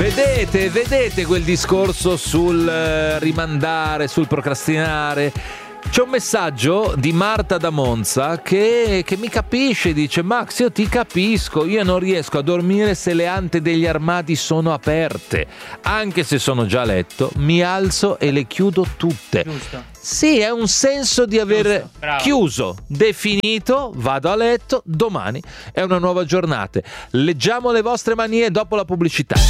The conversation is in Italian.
Vedete quel discorso sul rimandare, sul procrastinare? C'è un messaggio di Marta da Monza che mi capisce, dice: Max, io ti capisco, io non riesco a dormire se le ante degli armadi sono aperte, anche se sono già a letto, mi alzo e le chiudo tutte. Giusto. Sì, è un senso di aver bravo. chiuso, definito, vado a letto, domani è una nuova giornata. Leggiamo le vostre manie dopo la pubblicità.